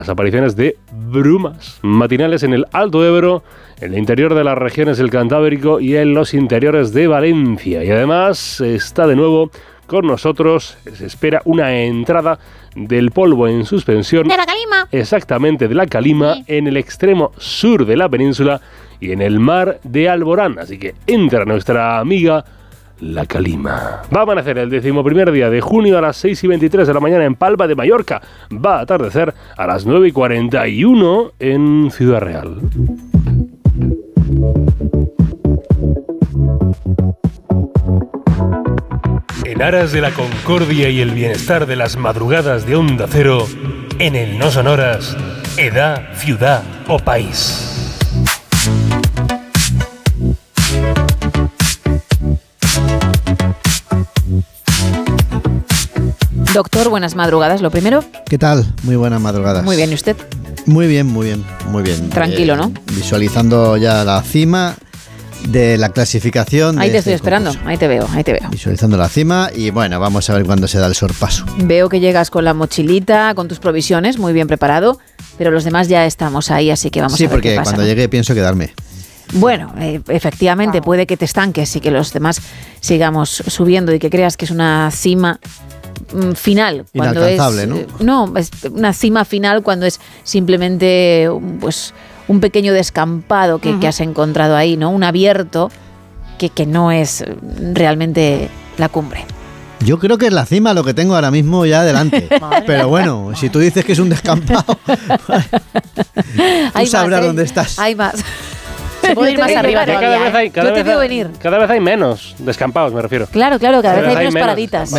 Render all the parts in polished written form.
Las apariciones de brumas matinales en el Alto Ebro, en el interior de las regiones del Cantábrico y en los interiores de Valencia. Y además está de nuevo con nosotros, se espera una entrada del polvo en suspensión. De la calima. Exactamente, de la calima, sí, en el extremo sur de la península y en el mar de Alborán. Así que entra nuestra amiga la calima. Va a amanecer el 11º día de junio a las 6:23 de la mañana en Palma de Mallorca. Va a atardecer a las 9:41 en Ciudad Real. En aras de la concordia y el bienestar de las madrugadas de Onda Cero, en el No Sonoras, edad, ciudad o país. Doctor, buenas madrugadas, lo primero. ¿Qué tal? Muy buenas madrugadas. Muy bien, ¿y usted? Muy bien, muy bien, muy bien. Tranquilo, ¿no? Visualizando ya la cima de la clasificación. Ahí de te estoy esperando, concurso. ahí te veo. Visualizando la cima y bueno, vamos a ver cuándo se da el sorpaso. Veo que llegas con la mochilita, con tus provisiones, muy bien preparado, pero los demás ya estamos ahí, así que vamos a ver qué pasa. Sí, porque cuando llegue pienso quedarme. Bueno, efectivamente puede que te estanques y que los demás sigamos subiendo y que creas que es una cima final. Cuando inalcanzable, es, ¿no? No, es una cima final cuando es simplemente pues un pequeño descampado que has encontrado ahí, ¿no? Un abierto que no es realmente la cumbre. Yo creo que es la cima lo que tengo ahora mismo ya delante. Pero bueno, si tú dices que es un descampado, tú sabrás dónde estás. Hay más. Se puede ir más arriba todavía. Yo te veo venir. Cada vez hay menos descampados, me refiero. Claro, cada vez hay menos paraditas.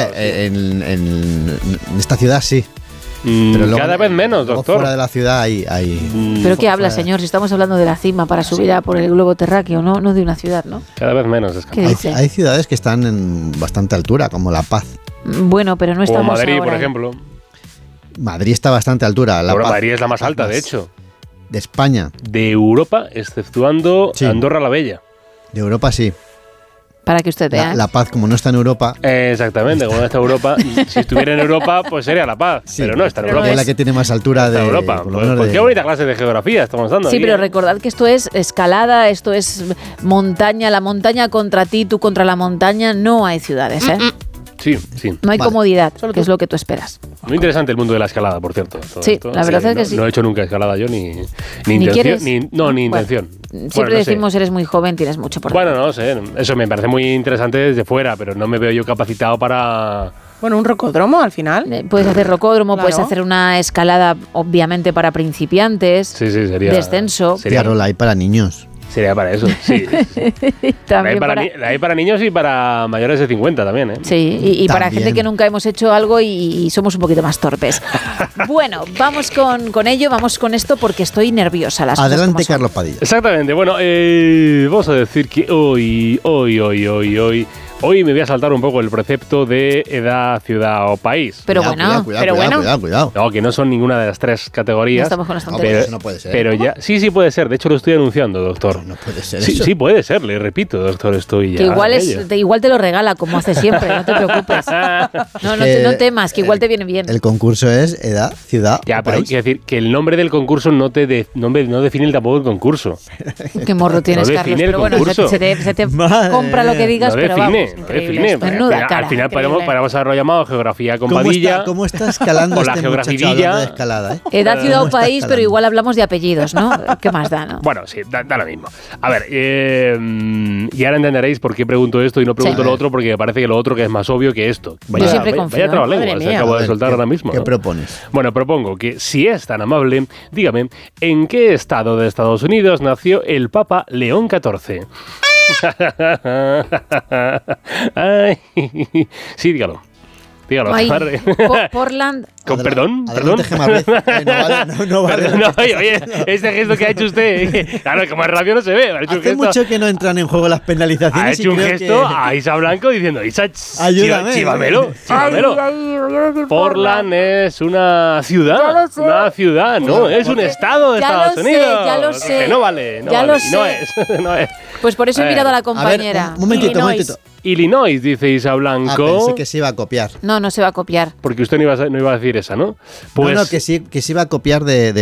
En esta ciudad sí. Pero luego, cada vez menos, doctor. Fuera de la ciudad hay ¿Pero qué habla, señor? Si estamos hablando de la cima para subir por el globo terráqueo, no de una ciudad, ¿no? Cada vez menos descampados. Hay ciudades que están en bastante altura, como La Paz. Bueno, pero no estamos o Madrid, ahora por ejemplo. Madrid está bastante a altura. Madrid es la más alta, de hecho. De España. De Europa, exceptuando Andorra la Bella. De Europa sí. Para que usted vea. La Paz, como no está en Europa. Exactamente, como no está en Europa. Si estuviera en Europa, pues sería La Paz. Sí, pero no está en Europa. Es la que tiene más altura de Europa. Pues qué bonita clase de geografía estamos dando. Sí, aquí, pero recordad que esto es escalada, esto es montaña, la montaña contra ti, tú contra la montaña. No hay ciudades, ¿eh? Sí. No hay comodidad, que es lo que tú esperas. Muy interesante el mundo de la escalada, por cierto. Sí, la verdad es que sí. No he hecho nunca escalada yo, ni intención. Ni intención. Siempre decimos, eres muy joven, tienes mucho por delante. Bueno, no sé, eso me parece muy interesante desde fuera, pero no me veo yo capacitado para... Bueno, un rocódromo al final. Puedes hacer rocódromo, Claro. Puedes hacer una escalada, obviamente, para principiantes. Sí, sería... Descenso. Claro, la hay para niños. Sería para eso, sí. También la hay para niños y para mayores de 50 también, ¿eh? Sí, y para gente que nunca hemos hecho algo y somos un poquito más torpes. Bueno, vamos con ello, vamos con esto porque estoy nerviosa. Adelante, Carlos Padilla. Exactamente, bueno, vamos a decir que hoy me voy a saltar un poco el precepto de edad, ciudad o país. Pero Cuidado. No, que no son ninguna de las tres categorías. No estamos con las tonterías. Eso no puede ser. Pero ya, sí puede ser. De hecho, lo estoy anunciando, doctor. No puede ser sí, eso. Sí puede ser, le repito, doctor, estoy ya. Que igual te lo regala, como hace siempre, no te preocupes. No temas, que igual te viene bien. El concurso es edad, ciudad ya, o pero país. quiero decir que el nombre del concurso no define tampoco el concurso. Qué morro tienes, no Carlos. Define Pero bueno, se te compra lo que digas, pero vamos. No define. Al final podemos haberlo llamado geografía con Padilla. ¿Cómo está escalando o la este muchacho geografía hablando de escalada? Edad, ciudad o país, pero igual hablamos de apellidos, ¿no? ¿Qué más da, no? Bueno, sí, da lo mismo. A ver, y ahora entenderéis por qué pregunto esto y no pregunto lo otro, porque me parece que lo otro que es más obvio que esto. Yo siempre confío. Vaya trabalengua, se acabo de soltar ahora mismo. ¿Qué propones? Bueno, propongo que, si es tan amable, dígame, ¿en qué estado de Estados Unidos nació el Papa León XIV? Ay, sí, dígalo. Ay, padre. Portland. Perdón. No vale. Oye, este gesto que ha hecho usted, claro, como en radio no se ve. Hace mucho que no entran en juego las penalizaciones. Ha hecho un gesto a Isa Blanco diciendo, Isa, ayúdame. Chívamelo. Portland es una ciudad. Una ciudad, no, es un estado de Estados Unidos. Ya lo sé. Que no vale. No es. Pues por eso he mirado a la compañera. A ver, un momentito. Illinois, dice Isa Blanco. Pensé que se iba a copiar. No se va a copiar. Porque usted no iba a decir esa, ¿no? No, que sí iba a copiar de